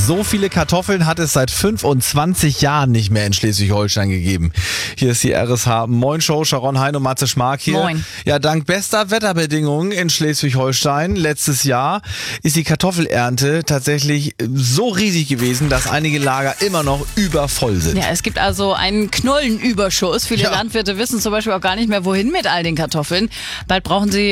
So viele Kartoffeln hat es seit 25 Jahren nicht mehr in Schleswig-Holstein gegeben. Hier ist die RSH Moin Show, Sharon Hein und Matze Schmark hier. Moin. Ja, dank bester Wetterbedingungen in Schleswig-Holstein letztes Jahr ist die Kartoffelernte tatsächlich so riesig gewesen, dass einige Lager immer noch übervoll sind. Ja, es gibt also einen Knollenüberschuss. Viele Landwirte wissen zum Beispiel auch gar nicht mehr, wohin mit all den Kartoffeln. Bald brauchen sie